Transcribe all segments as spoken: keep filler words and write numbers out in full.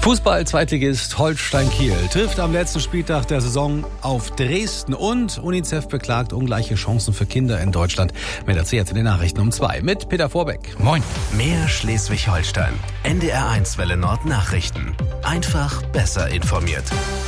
Fußball, Zweitligist Holstein Kiel trifft am letzten Spieltag der Saison auf Dresden und UNICEF beklagt ungleiche Chancen für Kinder in Deutschland. Mehr dazu jetzt in den Nachrichten um zwei mit Peter Vorbeck. Moin. Mehr Schleswig-Holstein. N D R eins Welle Nord Nachrichten. Einfach besser informiert.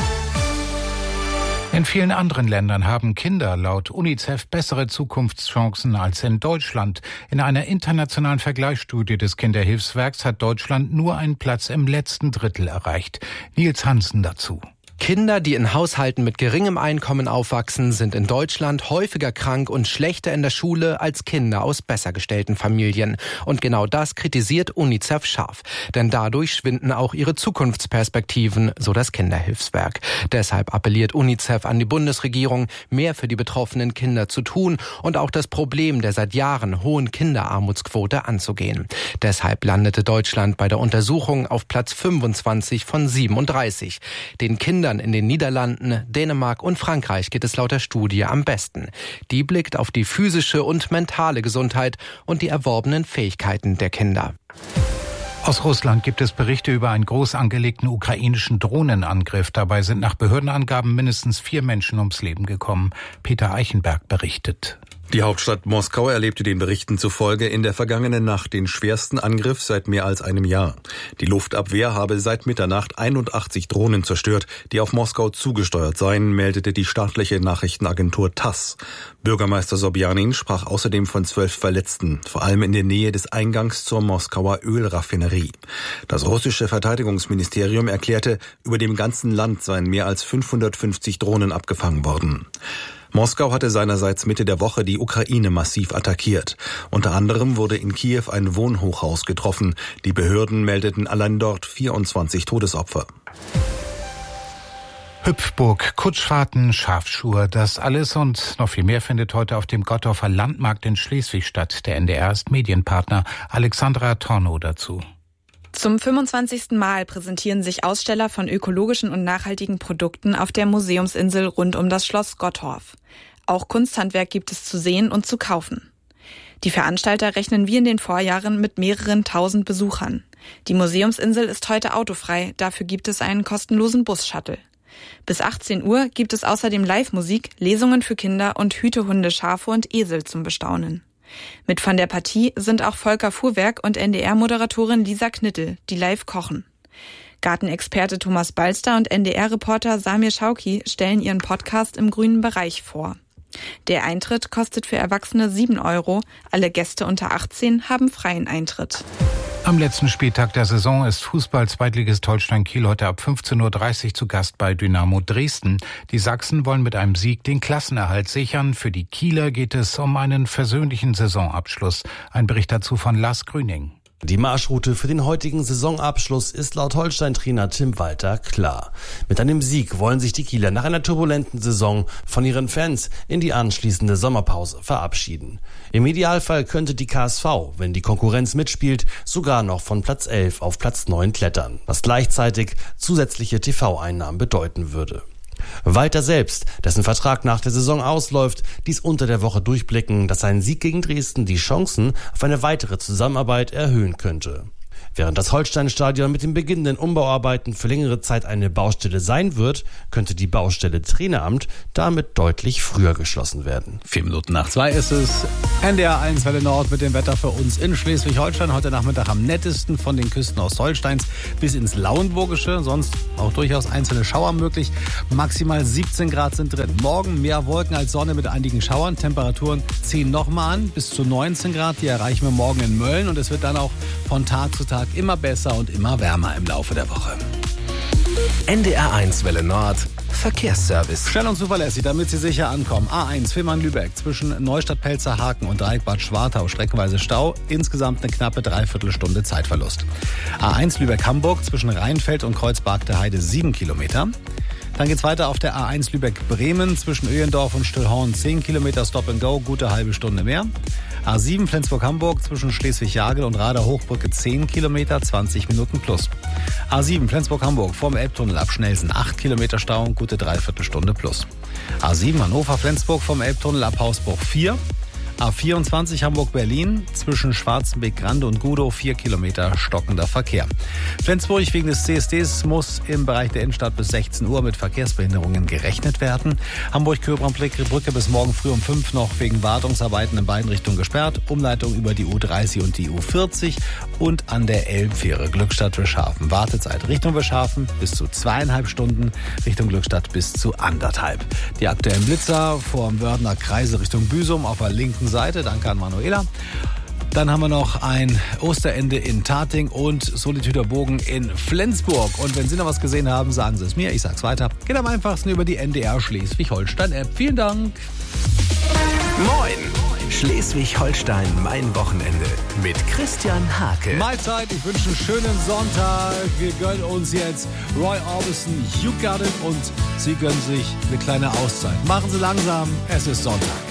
In vielen anderen Ländern haben Kinder laut UNICEF bessere Zukunftschancen als in Deutschland. In einer internationalen Vergleichsstudie des Kinderhilfswerks hat Deutschland nur einen Platz im letzten Drittel erreicht. Nils Hansen dazu. Kinder, die in Haushalten mit geringem Einkommen aufwachsen, sind in Deutschland häufiger krank und schlechter in der Schule als Kinder aus besser gestellten Familien. Und genau das kritisiert UNICEF scharf. Denn dadurch schwinden auch ihre Zukunftsperspektiven, so das Kinderhilfswerk. Deshalb appelliert UNICEF an die Bundesregierung, mehr für die betroffenen Kinder zu tun und auch das Problem der seit Jahren hohen Kinderarmutsquote anzugehen. Deshalb landete Deutschland bei der Untersuchung auf Platz fünfundzwanzig von siebenunddreißig. Den Kindern in den Niederlanden, Dänemark und Frankreich geht es laut der Studie am besten. Die blickt auf die physische und mentale Gesundheit und die erworbenen Fähigkeiten der Kinder. Aus Russland gibt es Berichte über einen groß angelegten ukrainischen Drohnenangriff. Dabei sind nach Behördenangaben mindestens vier Menschen ums Leben gekommen. Peter Eichenberg berichtet. Die Hauptstadt Moskau erlebte den Berichten zufolge in der vergangenen Nacht den schwersten Angriff seit mehr als einem Jahr. Die Luftabwehr habe seit Mitternacht einundachtzig Drohnen zerstört, die auf Moskau zugesteuert seien, meldete die staatliche Nachrichtenagentur TASS. Bürgermeister Sobjanin sprach außerdem von zwölf Verletzten, vor allem in der Nähe des Eingangs zur Moskauer Ölraffinerie. Das russische Verteidigungsministerium erklärte, über dem ganzen Land seien mehr als fünfhundertfünfzig Drohnen abgefangen worden. Moskau hatte seinerseits Mitte der Woche die Ukraine massiv attackiert. Unter anderem wurde in Kiew ein Wohnhochhaus getroffen. Die Behörden meldeten allein dort vierundzwanzig Todesopfer. Hüpfburg, Kutschfahrten, Schafschuhe, das alles und noch viel mehr findet heute auf dem Gottorfer Landmarkt in Schleswig statt. Der N D R ist Medienpartner. Alexandra Tornow dazu. Zum fünfundzwanzigsten Mal präsentieren sich Aussteller von ökologischen und nachhaltigen Produkten auf der Museumsinsel rund um das Schloss Gottorf. Auch Kunsthandwerk gibt es zu sehen und zu kaufen. Die Veranstalter rechnen wie in den Vorjahren mit mehreren tausend Besuchern. Die Museumsinsel ist heute autofrei, dafür gibt es einen kostenlosen Bus-Shuttle. Bis achtzehn Uhr gibt es außerdem Live-Musik, Lesungen für Kinder und Hütehunde, Schafe und Esel zum Bestaunen. Mit von der Partie sind auch Volker Fuhrwerk und N D R-Moderatorin Lisa Knittel, die live kochen. Gartenexperte Thomas Balster und N D R-Reporter Samir Schauki stellen ihren Podcast im grünen Bereich vor. Der Eintritt kostet für Erwachsene sieben Euro, alle Gäste unter achtzehn haben freien Eintritt. Am letzten Spieltag der Saison ist Fußball-Zweitligist Holstein Kiel heute ab fünfzehn Uhr dreißig zu Gast bei Dynamo Dresden. Die Sachsen wollen mit einem Sieg den Klassenerhalt sichern. Für die Kieler geht es um einen versöhnlichen Saisonabschluss. Ein Bericht dazu von Lars Grüning. Die Marschroute für den heutigen Saisonabschluss ist laut Holstein-Trainer Tim Walter klar. Mit einem Sieg wollen sich die Kieler nach einer turbulenten Saison von ihren Fans in die anschließende Sommerpause verabschieden. Im Idealfall könnte die K S V, wenn die Konkurrenz mitspielt, sogar noch von Platz elf auf Platz neun klettern, was gleichzeitig zusätzliche T V-Einnahmen bedeuten würde. Walter selbst, dessen Vertrag nach der Saison ausläuft, ließ unter der Woche durchblicken, dass ein Sieg gegen Dresden die Chancen auf eine weitere Zusammenarbeit erhöhen könnte. Während das Holstein-Stadion mit den beginnenden Umbauarbeiten für längere Zeit eine Baustelle sein wird, könnte die Baustelle Traineramt damit deutlich früher geschlossen werden. Vier Minuten nach zwei ist es. N D R eins Welle Nord mit dem Wetter für uns in Schleswig-Holstein. Heute Nachmittag am nettesten von den Küsten Ostholsteins bis ins Lauenburgische. Sonst auch durchaus einzelne Schauer möglich. Maximal siebzehn Grad sind drin. Morgen mehr Wolken als Sonne mit einigen Schauern. Temperaturen ziehen nochmal an. Bis zu neunzehn Grad. Die erreichen wir morgen in Mölln. Und es wird dann auch von Tag zu Tag immer besser und immer wärmer im Laufe der Woche. N D R eins Welle Nord Verkehrsservice. Schnell und zuverlässig, damit Sie sicher ankommen. A eins Fehmarn-Lübeck zwischen Neustadt-Pelzerhaken und Dreieckbad Schwartau streckenweise Stau. Insgesamt eine knappe Dreiviertelstunde Zeitverlust. A eins Lübeck-Hamburg zwischen Rheinfeld und Kreuzberg der Heide sieben Kilometer. Dann geht's weiter auf der A eins Lübeck-Bremen zwischen Öhendorf und Stillhorn zehn Kilometer Stop and Go, gute halbe Stunde mehr. A sieben Flensburg-Hamburg zwischen Schleswig-Jagel und Rader-Hochbrücke zehn Kilometer, zwanzig Minuten plus. A sieben Flensburg-Hamburg vorm Elbtunnel ab Schnelsen acht Kilometer Stau, gute Dreiviertelstunde plus. A sieben Hannover-Flensburg vom Elbtunnel ab Hausbruch vier. A vierundzwanzig Hamburg-Berlin zwischen Schwarzenbeck-Grande und Gudow vier Kilometer stockender Verkehr. Flensburg wegen des C S Ds muss im Bereich der Innenstadt bis sechzehn Uhr mit Verkehrsbehinderungen gerechnet werden. Hamburg-Köbernbrücke bis morgen früh um fünf noch wegen Wartungsarbeiten in beiden Richtungen gesperrt. Umleitung über die U dreißig und die U vierzig und an der Elbfähre Glückstadt-Wischhafen. Wartezeit Richtung Wischhafen bis zu zweieinhalb Stunden, Richtung Glückstadt bis zu anderthalb. Die aktuellen Blitzer vom Wörthner Kreise Richtung Büsum auf der linken Seite. Danke an Manuela. Dann haben wir noch ein Osterende in Tating und Solitüder Bogen in Flensburg. Und wenn Sie noch was gesehen haben, sagen Sie es mir. Ich sag's weiter. Geht am einfachsten über die N D R Schleswig-Holstein-App. Vielen Dank. Moin! Schleswig-Holstein, mein Wochenende mit Christian Hake. Mahlzeit, ich wünsche einen schönen Sonntag. Wir gönnen uns jetzt Roy Orbison, You Got It, und Sie gönnen sich eine kleine Auszeit. Machen Sie langsam, es ist Sonntag.